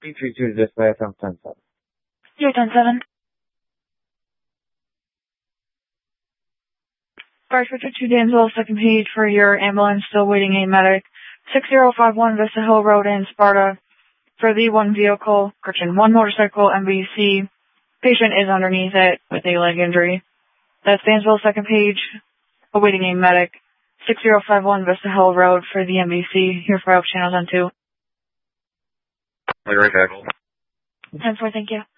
332 display from 10-7. You're 10-7. 552 Danville, second page for your ambulance, still waiting a medic. 6051 Vista Hill Road in Sparta for the one vehicle, one motorcycle, MVC. Patient is underneath it with a leg injury. That's Danville, second page, awaiting a medic. 6051 Vista Hill Road for the MVC, here for Oak Channels on 2. Right back. 10-4, thank you.